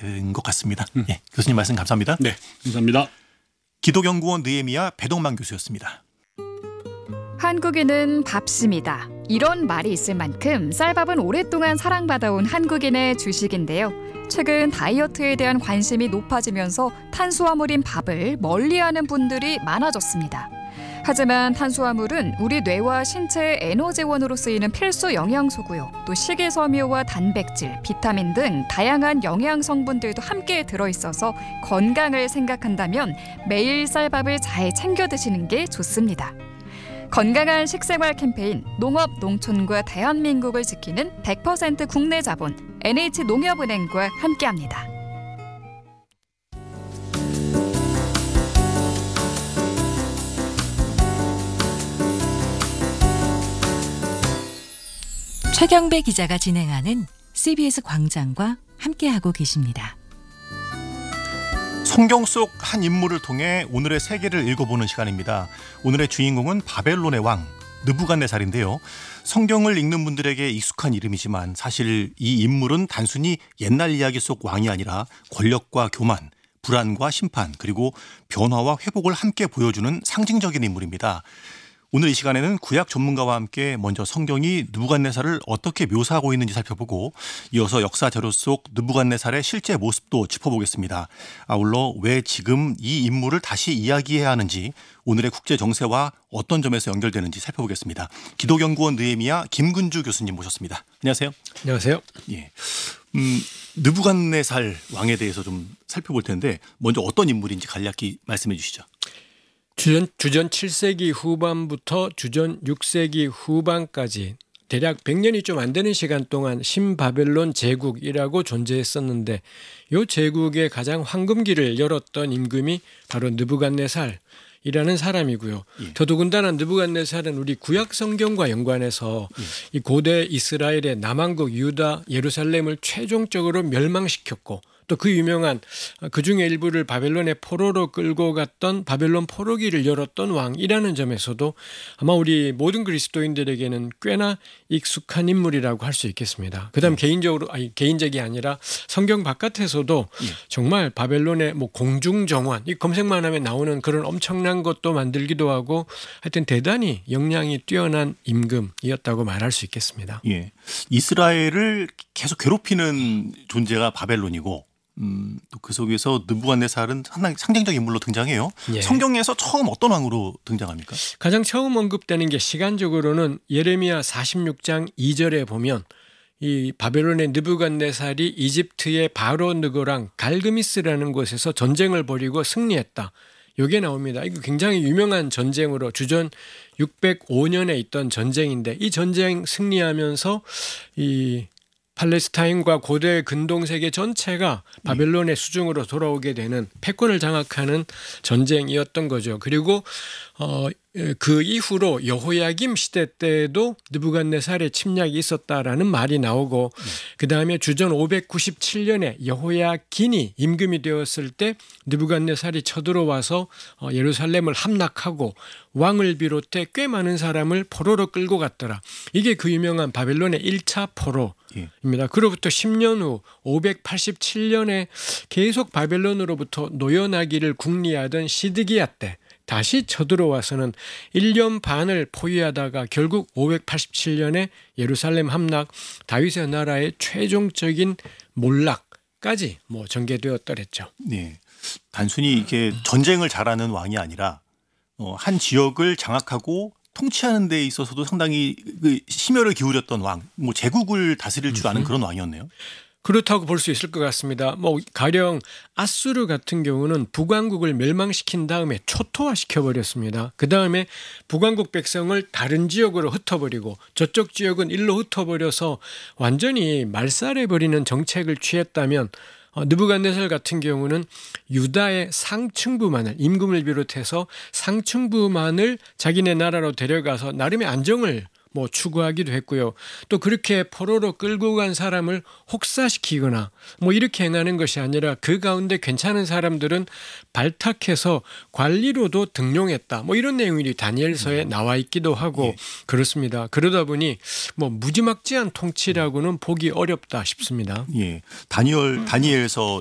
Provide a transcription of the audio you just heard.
된 것 같습니다. 예, 교수님 말씀 감사합니다. 네, 감사합니다. 기독연구원 느헤미야 배동만 교수였습니다. 한국인은 밥심이다. 이런 말이 있을 만큼 쌀밥은 오랫동안 사랑받아온 한국인의 주식인데요. 최근 다이어트에 대한 관심이 높아지면서 탄수화물인 밥을 멀리하는 분들이 많아졌습니다. 하지만 탄수화물은 우리 뇌와 신체의 에너지원으로 쓰이는 필수 영양소고요. 또 식이섬유와 단백질, 비타민 등 다양한 영양 성분들도 함께 들어있어서 건강을 생각한다면 매일 쌀밥을 잘 챙겨 드시는 게 좋습니다. 건강한 식생활 캠페인 농업, 농촌과 대한민국을 지키는 100% 국내 자본 NH농협은행과 함께합니다. 최경배 기자가 진행하는 CBS 광장과 함께하고 계십니다. 성경 속 한 인물을 통해 오늘의 세계를 읽어보는 시간입니다. 오늘의 주인공은 바벨론의 왕 느부갓네살인데요. 성경을 읽는 분들에게 익숙한 이름이지만 사실 이 인물은 단순히 옛날 이야기 속 왕이 아니라 권력과 교만, 불안과 심판, 그리고 변화와 회복을 함께 보여주는 상징적인 인물입니다. 오늘 이 시간에는 구약 전문가와 함께 먼저 성경이 느부갓네살을 어떻게 묘사하고 있는지 살펴보고 이어서 역사 자료 속 느부갓네살의 실제 모습도 짚어보겠습니다. 아울러 왜 지금 이 인물을 다시 이야기해야 하는지, 오늘의 국제 정세와 어떤 점에서 연결되는지 살펴보겠습니다. 기독연구원 느헤미야 김근주 교수님 모셨습니다. 안녕하세요. 안녕하세요. 예. 느부갓네살 왕에 대해서 좀 살펴볼 텐데 먼저 어떤 인물인지 간략히 말씀해 주시죠. 주전 7세기 후반부터 주전 6세기 후반까지 대략 100년이 좀 안 되는 시간 동안 신바벨론 제국이라고 존재했었는데 이 제국의 가장 황금기를 열었던 임금이 바로 느부갓네살이라는 사람이고요. 예. 더더군다나 느부갓네살은 우리 구약 성경과 연관해서 이 고대 이스라엘의 남왕국 유다 예루살렘을 최종적으로 멸망시켰고 또 그 유명한 그중에 일부를 바벨론의 포로로 끌고 갔던 바벨론 포로기를 열었던 왕이라는 점에서도 아마 우리 모든 그리스도인들에게는 꽤나 익숙한 인물이라고 할 수 있겠습니다. 그다음 개인적이 아니라 성경 바깥에서도 정말 바벨론의 공중정원, 이 검색만 하면 나오는 그런 엄청난 것도 만들기도 하고 하여튼 대단히 역량이 뛰어난 임금이었다고 말할 수 있겠습니다. 예, 이스라엘을 계속 괴롭히는 존재가 바벨론이고 또 그 속에서 느부갓네살은 상당히 상징적 인물로 등장해요. 예. 성경에서 처음 어떤 왕으로 등장합니까? 가장 처음 언급되는 게 시간적으로는 예레미야 46장 2절에 보면 이 바벨론의 느부갓네살이 이집트의 바로 느고랑 갈그미스라는 곳에서 전쟁을 벌이고 승리했다. 이게 나옵니다. 이거 굉장히 유명한 전쟁으로 주전 605년에 있던 전쟁인데 이 전쟁 승리하면서 이 팔레스타인과 고대 근동세계 전체가 바벨론의 수중으로 돌아오게 되는 패권을 장악하는 전쟁이었던 거죠. 그리고 그 이후로 여호야김 시대 때에도 느부갓네살의 침략이 있었다라는 말이 나오고 그다음에 주전 597년에 여호야긴이 임금이 되었을 때 느부갓네살이 쳐들어와서 예루살렘을 함락하고 왕을 비롯해 꽤 많은 사람을 포로로 끌고 갔더라. 이게 그 유명한 바벨론의 1차 포로입니다. 그로부터 10년 후 587년에 계속 바벨론으로부터 노여나기를 궁리하던 시드기야 때 다시 쳐들어와서는 1년 반을 포위하다가 결국 587년에 예루살렘 함락, 다윗의 나라의 최종적인 몰락까지 전개되었더랬죠. 네, 단순히 이게 전쟁을 잘하는 왕이 아니라 한 지역을 장악하고 통치하는 데 있어서도 상당히 심혈을 기울였던 왕, 제국을 다스릴 줄 아는 그런 왕이었네요. 그렇다고 볼 수 있을 것 같습니다. 가령 아수르 같은 경우는 북왕국을 멸망시킨 다음에 초토화시켜버렸습니다. 그 다음에 북왕국 백성을 다른 지역으로 흩어버리고 저쪽 지역은 일로 흩어버려서 완전히 말살해버리는 정책을 취했다면 느부갓네살 같은 경우는 유다의 상층부만을 임금을 비롯해서 상층부만을 자기네 나라로 데려가서 나름의 안정을 추구하기도 했고요. 또 그렇게 포로로 끌고 간 사람을 혹사시키거나 이렇게 행하는 것이 아니라 그 가운데 괜찮은 사람들은 발탁해서 관리로도 등용했다. 이런 내용이 다니엘서에 나와 있기도 하고 그렇습니다. 그러다 보니 무지막지한 통치라고는 보기 어렵다 싶습니다. 예, 다니엘서